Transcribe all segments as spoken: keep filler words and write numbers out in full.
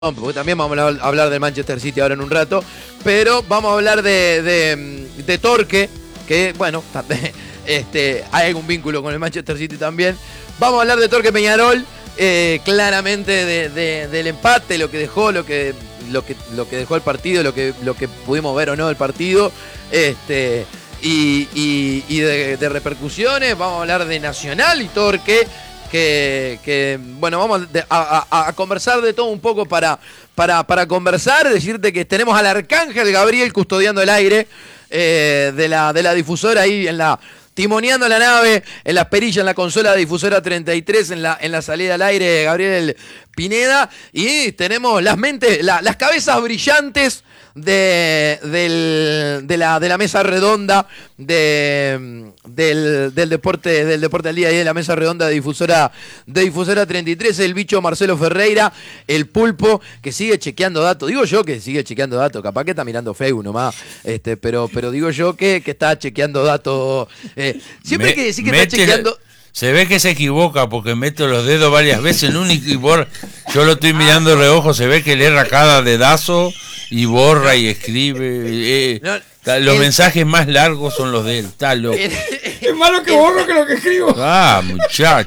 Porque también vamos a hablar del Manchester City ahora en un rato, pero vamos a hablar de, de, de Torque, que bueno, este, hay algún vínculo con el Manchester City también. Vamos a hablar de Torque Peñarol, eh, claramente de, de, del empate, lo que dejó, lo que, lo que, lo que dejó el partido, lo que, lo que pudimos ver o no del partido, este, y, y, y de, de repercusiones. Vamos a hablar de Nacional y Torque. Que, que, bueno, vamos a, a, a conversar de todo un poco para, para, para conversar, decirte que tenemos al Arcángel Gabriel custodiando el aire eh, de, la, de la difusora ahí en la, timoneando la nave, en las perillas, en la consola de difusora treinta y tres, en la, en la salida al aire, Gabriel Pineda, y tenemos las mentes, la, las cabezas brillantes de, del, de, la, de la mesa redonda de, del, del deporte del deporte al día y de la mesa redonda de difusora de difusora treinta y tres, el bicho Marcelo Ferreira, el pulpo que sigue chequeando datos, digo yo que sigue chequeando datos, capaz que está mirando Facebook nomás, este, pero, pero digo yo que, que está chequeando datos, eh, siempre Me, que decir que está chequeando. Se ve que se equivoca porque meto los dedos varias veces en un y borra. Yo lo estoy mirando de reojo, se ve que le erra cada dedazo y borra y escribe. Eh, no, los el, mensajes más largos son los de él, está loco. Es más lo que borro que lo que escribo. Ah, muchacho.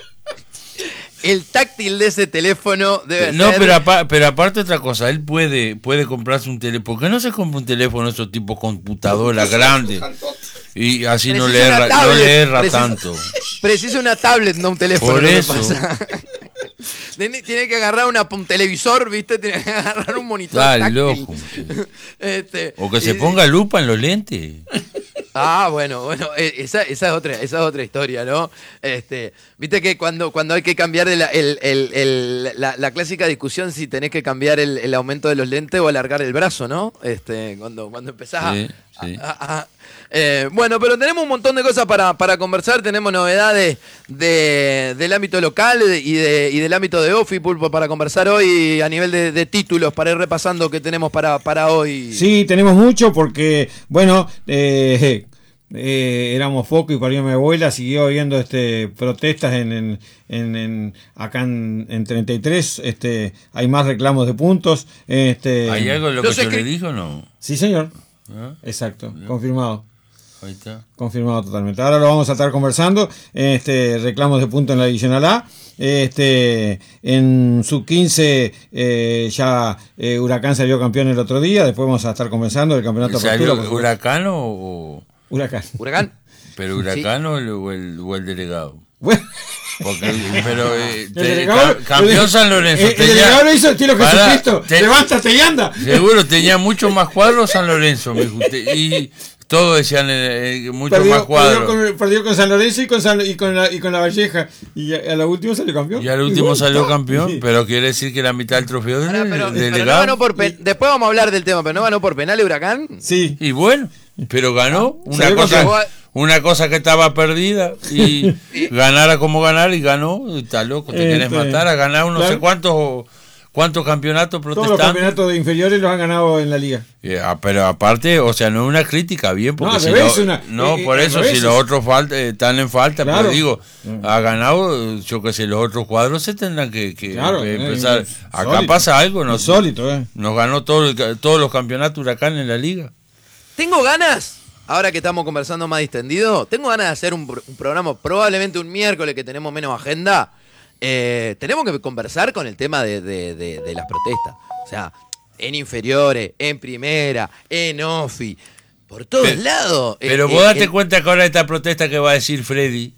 El táctil de ese teléfono debe no, ser... pero, apa pero aparte otra cosa, él puede puede comprarse un teléfono. ¿Por qué no se compra un teléfono esos tipos computadora grande? Y así no le, erra, tablet, no le erra precisa, tanto. Precisa una tablet, no un teléfono. Por eso. Pasa. Tiene que agarrar una, un televisor, ¿viste? Tiene que agarrar un monitor. Está loco. este, o que y, se ponga lupa en los lentes. Ah, bueno, bueno, esa, esa es otra, esa es otra historia, ¿no? Este, viste que cuando, cuando hay que cambiar el, el, el, el, la, la clásica discusión si tenés que cambiar el, el aumento de los lentes o alargar el brazo, ¿no? Este, cuando, cuando empezás sí, a, sí. a, a, a eh, bueno, pero tenemos un montón de cosas para, para conversar, tenemos novedades de, del ámbito local y, de, y del ámbito de Ofi, Pulpo, para conversar hoy a nivel de, de títulos, para ir repasando qué tenemos para, para hoy. Sí, tenemos mucho porque, bueno, eh, eh, éramos foco y parió mi abuela, siguió habiendo este, protestas en, en, en, en acá en, en treinta y tres, este, hay más reclamos de puntos. Este, ¿Hay algo de lo que yo le dije o no? Sí, señor. ¿Ah? Exacto, ¿Ya? Confirmado. Ahí está. Confirmado totalmente. Ahora lo vamos a estar conversando. Este, reclamos de punto en la divisional A. Este, en sub quince eh, ya eh, Huracán salió campeón el otro día. Después vamos a estar conversando del campeonato ¿Salió Apertura. Huracán o...? Huracán. Huracán. ¿Pero Huracán sí. o, el, o, el, o el delegado? Bueno. Porque, pero eh, el te, delegado, ca, campeón el, San Lorenzo. El, el delegado lo hizo el estilo Jesucristo. Te, levántate y anda. Seguro, tenía mucho más cuadros San Lorenzo. Me usted, y todos decían eh, mucho perdió, más cuadros. Perdió con, perdió con San Lorenzo y con, San, y con, la, y con la Valleja. Y a, a la última salió campeón. Y al último Igual, salió está. campeón. Sí. Pero quiere decir que la mitad del trofeo del, Ahora, pero, del pero delegado. No ganó por pen, después vamos a hablar del tema, pero no ganó por penal Huracán. Sí. Y bueno, pero ganó. Ah, una cosa. Una cosa que estaba perdida y ganara como ganar y ganó, está loco, te este, querés matar, a ganar unos claro. sé cuántos cuántos campeonatos protestando. Todos los campeonatos de inferiores los han ganado en la liga. Yeah, pero aparte, o sea, no es una crítica, bien, porque no, si lo, una, no eh, por eh, eso, si los otros falta, eh, están en falta, claro. Pero digo, mm. ha ganado, yo que sé, los otros cuadros se tendrán que, que claro, empezar. Eh, Acá sólito, pasa algo, nos, insólito, eh. nos ganó todo, todos los campeonatos Huracán en la liga. Tengo ganas. Ahora que estamos conversando más distendido, tengo ganas de hacer un, un programa, probablemente un miércoles que tenemos menos agenda. Eh, tenemos que conversar con el tema de, de, de, de las protestas. O sea, en inferiores, en primera, en Ofi, por todos pero, lados. Pero eh, vos eh, date el... cuenta que ahora esta protesta que va a decir Freddy,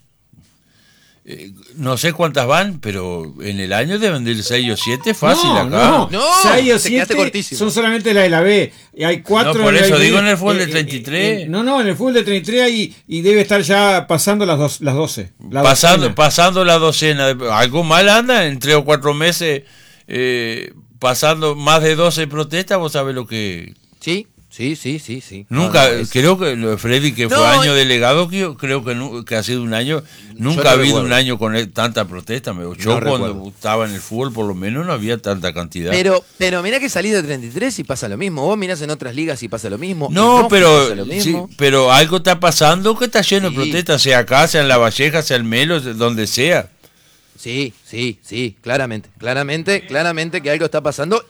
eh, no sé cuántas van, pero en el año deben de ir seis o siete fácil no, acá. No, no, seis o siete son solamente la de la B. Y hay cuatro. No, por eso digo en el fútbol eh, de treinta y tres. Eh, eh, no, no, en el fútbol de treinta y tres hay, y debe estar ya pasando las, dos, las doce. La pasando, docena. pasando la docena. Algo mal anda en tres o cuatro meses, eh, pasando más de doce protestas, vos sabés lo que. Sí. Sí, sí, sí, sí. Nunca, no, no, es... creo que Freddy, que no, fue año es... delegado, que creo que, que ha sido un año, nunca no ha habido recuerdo. un año con tanta protesta. Yo no cuando recuerdo. estaba en el fútbol, por lo menos, no había tanta cantidad. Pero pero mirá que salís de treinta y tres y pasa lo mismo. Vos mirás en otras ligas y pasa lo mismo. No, pero lo mismo. Sí, pero algo está pasando que está lleno sí. de protestas, sea acá, sea en La Valleja, sea en Melo, donde sea. Sí, sí, sí, claramente, claramente, claramente que algo está pasando.